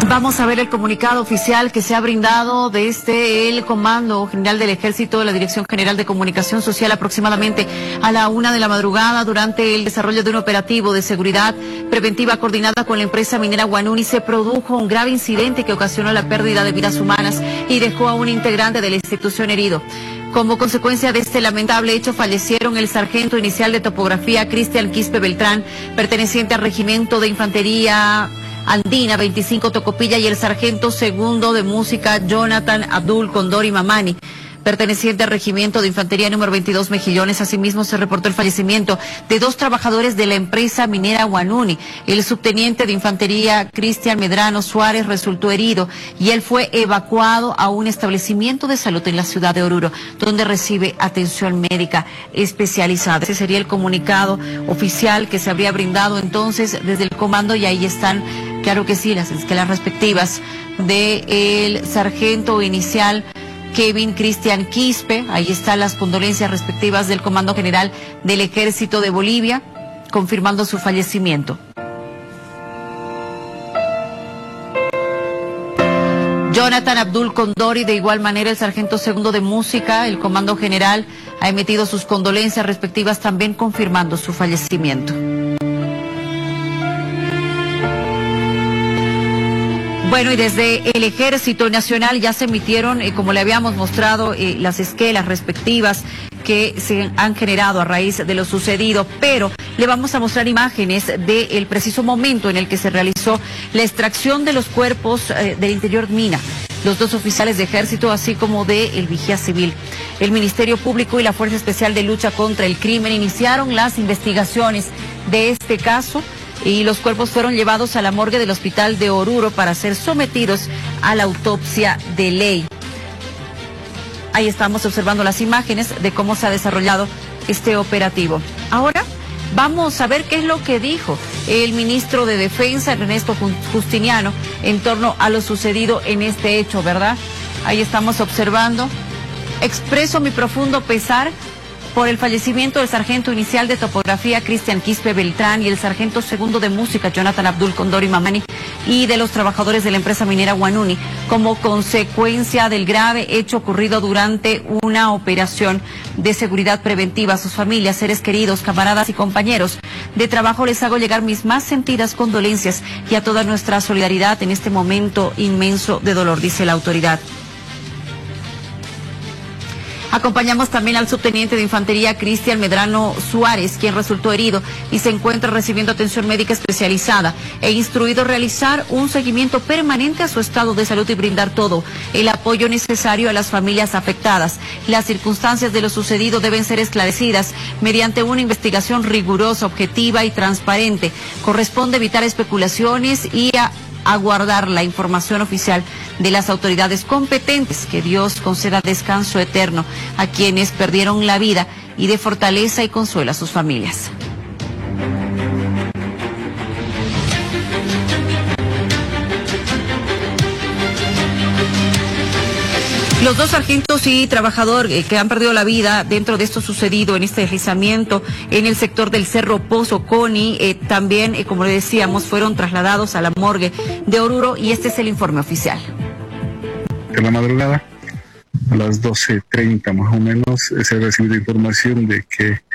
Vamos a ver el comunicado oficial que se ha brindado desde el Comando General del Ejército de la Dirección General de Comunicación Social aproximadamente a la 1 de la madrugada durante el desarrollo de un operativo de seguridad preventiva coordinada con la empresa minera Huanuni. Se produjo un grave incidente que ocasionó la pérdida de vidas humanas y dejó a un integrante de la institución herido. Como consecuencia de este lamentable hecho fallecieron el sargento inicial de topografía Cristian Quispe Beltrán, perteneciente al Regimiento de Infantería Andina 25 Tocopilla, y el sargento segundo de música Jonathan Abdul Condori Mamani, perteneciente al Regimiento de Infantería número 22 Mejillones. Asimismo, se reportó el fallecimiento de 2 trabajadores de la empresa minera Huanuni. El subteniente de Infantería Cristian Medrano Suárez resultó herido y él fue evacuado a un establecimiento de salud en la ciudad de Oruro, donde recibe atención médica especializada. Ese sería el comunicado oficial que se habría brindado entonces desde el comando, y ahí están, claro que sí, las respectivas del sargento inicial Kevin Cristian Quispe. Ahí están las condolencias respectivas del Comando General del Ejército de Bolivia, confirmando su fallecimiento. Jonathan Abdul Condori, de igual manera el sargento segundo de música, el Comando General ha emitido sus condolencias respectivas, también confirmando su fallecimiento. Bueno, y desde el Ejército Nacional ya se emitieron, como le habíamos mostrado, las esquelas respectivas que se han generado a raíz de lo sucedido, pero le vamos a mostrar imágenes del preciso momento en el que se realizó la extracción de los cuerpos del interior mina. Los 2 oficiales de ejército, así como del vigía civil. El Ministerio Público y la Fuerza Especial de Lucha contra el Crimen iniciaron las investigaciones de este caso, y los cuerpos fueron llevados a la morgue del hospital de Oruro para ser sometidos a la autopsia de ley. Ahí estamos observando las imágenes de cómo se ha desarrollado este operativo. Ahora vamos a ver qué es lo que dijo el ministro de Defensa, Ernesto Justiniano, en torno a lo sucedido en este hecho, ¿verdad? Ahí estamos observando. Expreso mi profundo pesar por el fallecimiento del sargento inicial de topografía Cristian Quispe Beltrán y el sargento segundo de música Jonathan Abdul Condori Mamani, y de los trabajadores de la empresa minera Huanuni, como consecuencia del grave hecho ocurrido durante una operación de seguridad preventiva. A sus familias, seres queridos, camaradas y compañeros de trabajo les hago llegar mis más sentidas condolencias y a toda nuestra solidaridad en este momento inmenso de dolor, dice la autoridad. Acompañamos también al subteniente de Infantería Cristian Medrano Suárez, quien resultó herido y se encuentra recibiendo atención médica especializada, e instruido a realizar un seguimiento permanente a su estado de salud y brindar todo el apoyo necesario a las familias afectadas. Las circunstancias de lo sucedido deben ser esclarecidas mediante una investigación rigurosa, objetiva y transparente. Corresponde evitar especulaciones y aguardar la información oficial de las autoridades competentes. Que Dios conceda descanso eterno a quienes perdieron la vida y dé fortaleza y consuelo a sus familias. Los 2 sargentos y trabajador que han perdido la vida dentro de esto sucedido en este deslizamiento en el sector del Cerro Pozo Coni, también, como le decíamos, fueron trasladados a la morgue de Oruro, y este es el informe oficial. En la madrugada, a las 12:30 más o menos, se ha recibido información de que